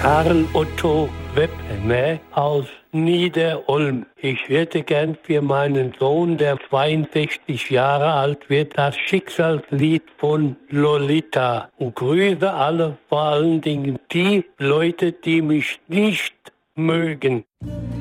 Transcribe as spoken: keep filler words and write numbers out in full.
Karl Otto Webner aus Nieder-Olm. Ich hätte gern für meinen Sohn, der zweiundsechzig Jahre alt wird, das Schicksalslied von Lolita. Und grüße alle, vor allen Dingen die Leute, die mich nicht mögen.